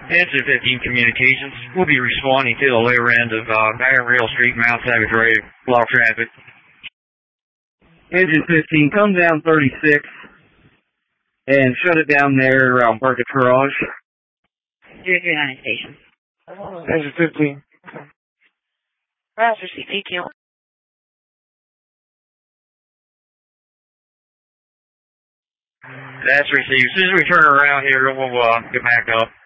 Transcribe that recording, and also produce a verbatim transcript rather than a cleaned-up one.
Engine fifteen Communications. We'll be responding to the lower end of uh, Iron Rail Street, Mount Savage Road. Block traffic. Engine fifteen, come down thirty-six and shut it down there around Burkett Garage. zero three nine station. Engine fifteen. Roger, C P Q. That's received. As soon as we turn around here, we'll uh, get back up.